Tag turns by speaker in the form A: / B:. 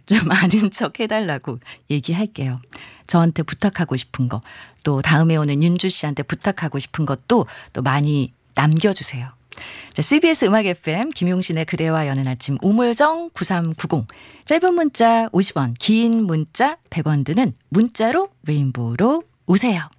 A: 좀 아는 척 해달라고 얘기할게요. 저한테 부탁하고 싶은 거, 또 다음에 오는 윤주 씨한테 부탁하고 싶은 것도 또 많이 남겨주세요. 자, CBS 음악 FM 김용신의 그대와 여는 아침 우물정 9390 짧은 문자 50원 긴 문자 100원 드는 문자로 레인보우로 오세요.